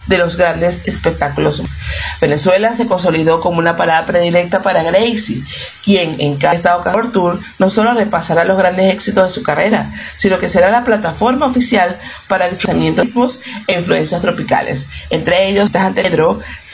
de los grandes espectáculos. Venezuela se consolidó como una parada predilecta para Gracie, quien en cada estado por tour no solo repasará los grandes éxitos de su carrera, sino que será la plataforma oficial para el lanzamiento de ritmos e influencias tropicales. Entre ellos, Pedro